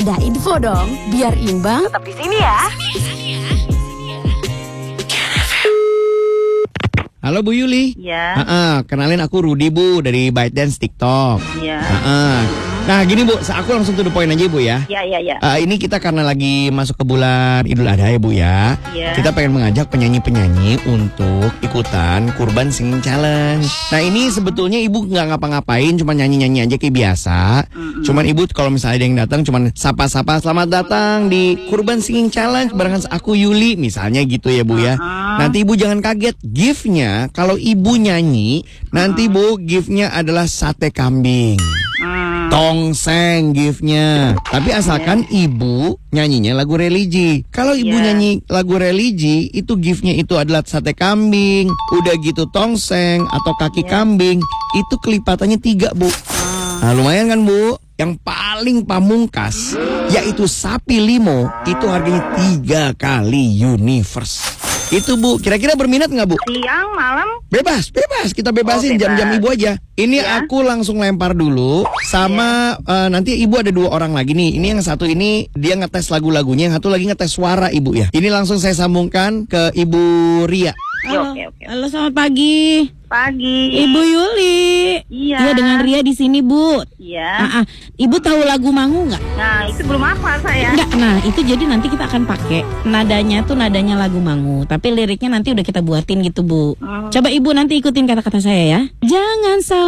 Ada info dong, biar imbang. Tetap di sini ya. Halo Bu Yuli. Ya. Kenalin aku Rudy Bu dari ByteDance TikTok. Ya. Nah gini Bu, aku langsung to the point aja Bu ya. Ya. Ini kita karena lagi masuk ke bulan Idul Adha ya Bu ya. Ya. Kita pengen mengajak penyanyi-penyanyi untuk ikutan Kurban Singing Challenge. Nah ini sebetulnya Ibu nggak ngapa-ngapain, cuma nyanyi-nyanyi aja kayak biasa. Cuman Ibu kalau misalnya ada yang datang, cuman sapa-sapa selamat datang di Kurban Singing Challenge barengan aku Yuli, misalnya gitu ya Bu ya. Nanti Ibu jangan kaget, gift-nya kalau Ibu nyanyi, nanti Bu gift-nya adalah sate kambing. Tongseng gift-nya. Tapi asalkan Ibu nyanyinya lagu religi. Kalau Ibu nyanyi lagu religi, itu gift-nya itu adalah sate kambing, udah gitu tongseng atau kaki kambing, itu kelipatannya 3 Bu. Nah lumayan kan Bu. Yang paling pamungkas yaitu sapi limo, itu harganya 3 kali universe. Itu Bu, kira-kira berminat nggak Bu? Siang, malam? Bebas, kita bebasin jam-jam Ibu aja. Ini aku langsung lempar dulu sama nanti Ibu ada 2 orang lagi nih. Ini yang satu ini dia ngetes lagu-lagunya, yang satu lagi ngetes suara Ibu ya. Ini langsung saya sambungkan ke Ibu Ria. Oke. Halo, selamat pagi. Pagi. Ibu Yuli. Iya. Iya, dengan Ria di sini, Bu. Iya. Ibu tahu lagu Mangu nggak? Nah, itu belum hafal saya. Enggak. Nah, itu jadi nanti kita akan pakai nadanya tuh nadanya lagu Mangu, tapi liriknya nanti udah kita buatin gitu, Bu. Coba Ibu nanti ikutin kata-kata saya ya. Jangan salah